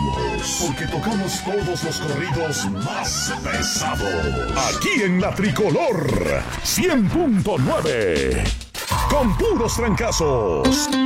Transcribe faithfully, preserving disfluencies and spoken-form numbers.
regresamos, porque tocamos todos los corridos más pesados. Aquí en La Tricolor, cien punto nueve, con puros trancazos.